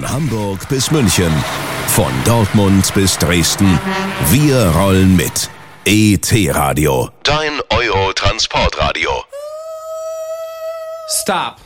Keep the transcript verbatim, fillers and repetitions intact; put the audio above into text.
Von Hamburg bis München, von Dortmund bis Dresden. Wir rollen mit. E T-Radio, dein Euro-Transportradio. Stop.